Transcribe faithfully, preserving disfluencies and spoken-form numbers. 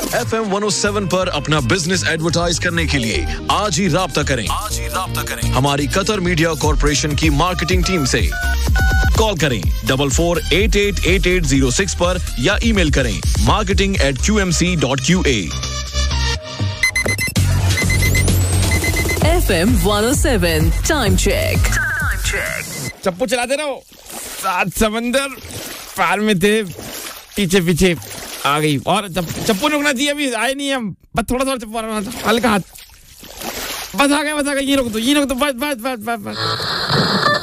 F M one O seven पर अपना business advertise करने के लिए आज ही राब्ता करें आज ही राब्ता करें हमारी कतर मीडिया कॉर्पोरेशन की मार्केटिंग टीम से। कॉल करें double four eight eight eight eight zero six पर या ईमेल करें marketing eight Q M C dot Q A. F M one O seven time check time check. चप्पू चलाते रहो, सात समंदर पार में थे, पीछे पीछे आ गई। और चप्पू रुकना चाहिए, अभी आए नहीं हम, बस थोड़ा थोड़ा चप्पू हल्का हाथ, बस आ गए बस आ गए, ये रोक दो ये रोक दो, बस बस बस बस बस।